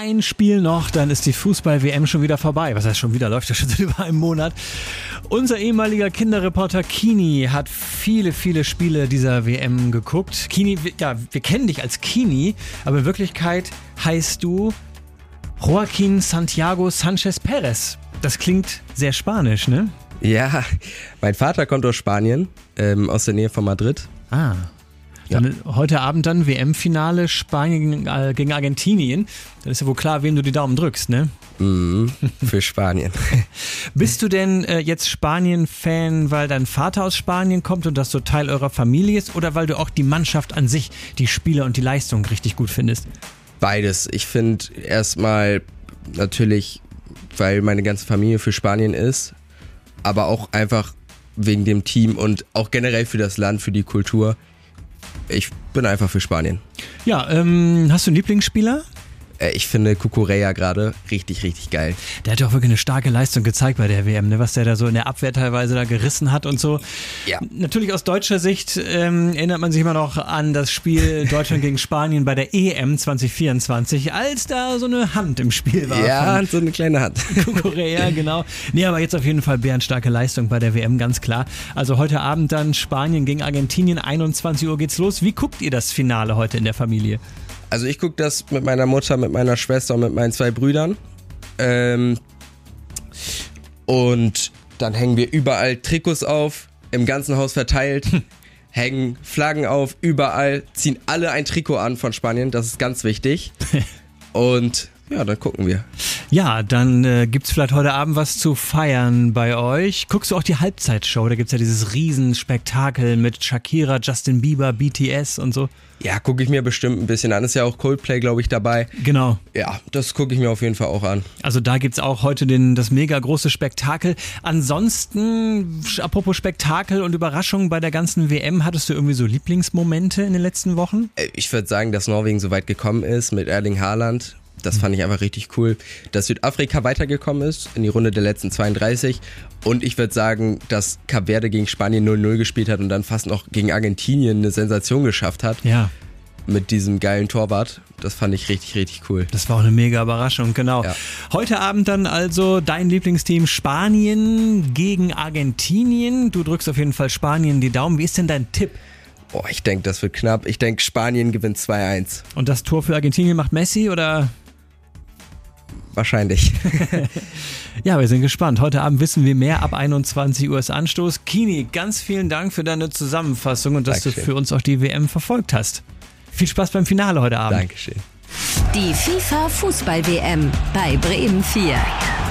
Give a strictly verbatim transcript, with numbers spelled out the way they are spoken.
ein Spiel noch, dann ist die Fußball-W M schon wieder vorbei. Was heißt schon wieder? Läuft ja schon seit über einem Monat. Unser ehemaliger Kinderreporter Kini hat viele, viele Spiele dieser W M geguckt. Kini, ja, wir kennen dich als Kini, aber in Wirklichkeit heißt du Joaquín Santiago Sánchez Pérez. Das klingt sehr spanisch, ne? Ja, mein Vater kommt aus Spanien, ähm, aus der Nähe von Madrid. Ah. Dann ja. Heute Abend dann W M-Finale Spanien äh, gegen Argentinien. Dann ist ja wohl klar, wem du die Daumen drückst, ne? Mm, für Spanien. Bist du denn äh, jetzt Spanien-Fan, weil dein Vater aus Spanien kommt und das so Teil eurer Familie ist, oder weil du auch die Mannschaft an sich, die Spieler und die Leistung richtig gut findest? Beides. Ich finde erstmal natürlich, weil meine ganze Familie für Spanien ist, aber auch einfach wegen dem Team und auch generell für das Land, für die Kultur. Ich bin einfach für Spanien. Ja, ähm, hast du einen Lieblingsspieler? Ich finde Cucurella gerade richtig, richtig geil. Der hat ja auch wirklich eine starke Leistung gezeigt bei der W M, ne? Was der da so in der Abwehr teilweise da gerissen hat und so. Ja. Natürlich aus deutscher Sicht ähm, erinnert man sich immer noch an das Spiel Deutschland gegen Spanien bei der E M zwanzig vierundzwanzig, als da so eine Hand im Spiel war. Ja, so eine kleine Hand. Cucurella, genau. Nee, aber jetzt auf jeden Fall bärenstarke Leistung bei der W M, ganz klar. Also heute Abend dann Spanien gegen Argentinien, einundzwanzig Uhr geht's los. Wie guckt ihr das Finale heute in der Familie? Also ich gucke das mit meiner Mutter, mit meiner Schwester und mit meinen zwei Brüdern. Ähm, und dann hängen wir überall Trikots auf, im ganzen Haus verteilt, hängen Flaggen auf, überall, ziehen alle ein Trikot an von Spanien, das ist ganz wichtig. Und ja, dann gucken wir. Ja, dann äh, gibt's vielleicht heute Abend was zu feiern bei euch. Guckst du auch die Halbzeitshow? Da gibt's ja dieses Riesenspektakel mit Shakira, Justin Bieber, B T S und so. Ja, gucke ich mir bestimmt ein bisschen an. Ist ja auch Coldplay, glaube ich, dabei. Genau. Ja, das gucke ich mir auf jeden Fall auch an. Also da gibt's auch heute den, das mega große Spektakel. Ansonsten, apropos Spektakel und Überraschungen bei der ganzen W M, hattest du irgendwie so Lieblingsmomente in den letzten Wochen? Ich würde sagen, dass Norwegen so weit gekommen ist mit Erling Haaland. Das fand ich einfach richtig cool, dass Südafrika weitergekommen ist in die Runde der letzten zweiunddreißig. Und ich würde sagen, dass Kap Verde gegen Spanien null null gespielt hat und dann fast noch gegen Argentinien eine Sensation geschafft hat. Ja. Mit diesem geilen Torwart. Das fand ich richtig, richtig cool. Das war auch eine mega Überraschung, genau. Ja. Heute Abend dann also dein Lieblingsteam Spanien gegen Argentinien. Du drückst auf jeden Fall Spanien die Daumen. Wie ist denn dein Tipp? Boah, ich denke, das wird knapp. Ich denke, Spanien gewinnt zwei eins. Und das Tor für Argentinien macht Messi, oder? Wahrscheinlich. Ja, wir sind gespannt. Heute Abend wissen wir mehr. Ab einundzwanzig Uhr ist Anstoß. Kini, ganz vielen Dank für deine Zusammenfassung und dass Dankeschön. du für uns auch die W M verfolgt hast. Viel Spaß beim Finale heute Abend. Dankeschön. Die FIFA Fußball-W M bei Bremen vier.